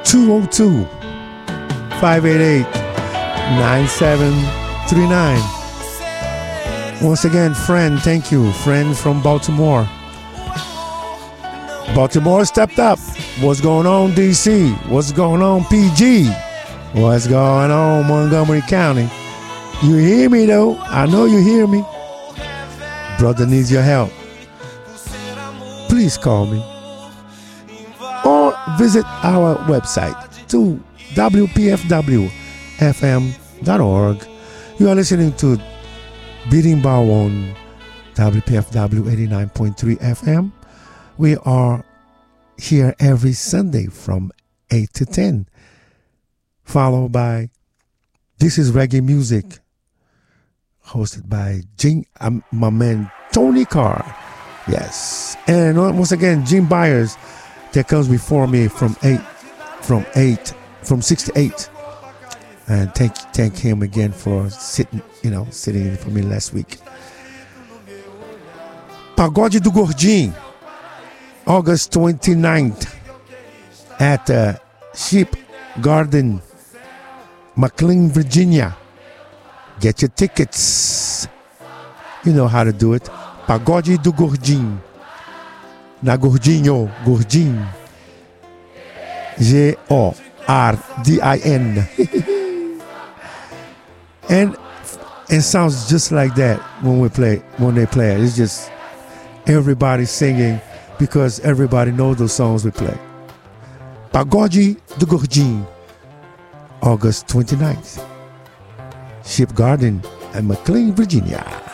202 588 9739. Once again, friend, thank you. Friend from Baltimore. Baltimore stepped up. What's going on, DC? What's going on, PG? What's going on, Montgomery County? You hear me, though? I know you hear me. Brother needs your help. Please call me. Or visit our website to wpfwfm.org. You are listening to Beating Bow on WPFW 89.3 FM. We are here every Sunday from 8 to 10. Followed by This is Reggae Music, hosted by my man Tony Carr. Yes. And once again, Jim Byers, that comes before me from 6 to 8. And thank him again for sitting in for me last week. Pagode do Gordinho, August 29th at Sheep Garden, McLean, Virginia. Get your tickets. You know how to do it. Pagode do Gordinho. Na Gordinho. Gordin. And it sounds just like that when they play it. It's just everybody singing because everybody knows those songs we play. Pagode do Gordinho, August 29th. Sheep Garden and McLean, Virginia.